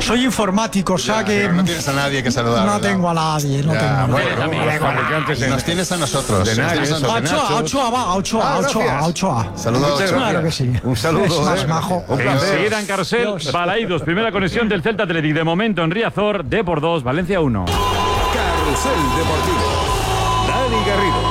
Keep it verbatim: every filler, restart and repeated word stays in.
soy informático, o sea Ya, que... pero no tienes a nadie que saludar. No ¿verdad? tengo a nadie, no Ya, tengo a bueno, nadie. bueno, fabricantes en- Nos tienes a nosotros. De nos nadie, tienes a eso, A nosotros. Ochoa, a Ochoa, va, a Ochoa, Ah, a Ochoa, gracias. a Ochoa. Saludos, Muchas Ochoa. Claro que sí. Un saludo. Es más eh. majo. Un placer. Enseguida en Carrusel, Balaidos, primera conexión del Celta Athletic. De momento en Riazor, D por dos, Valencia uno. Carrusel Deportivo. Dani Garrido.